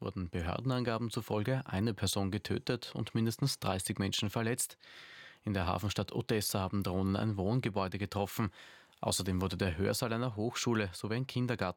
wurden Behördenangaben zufolge eine Person getötet und mindestens 30 Menschen verletzt. In der Hafenstadt Odessa haben Drohnen ein Wohngebäude getroffen. Außerdem wurde der Hörsaal einer Hochschule sowie ein Kindergarten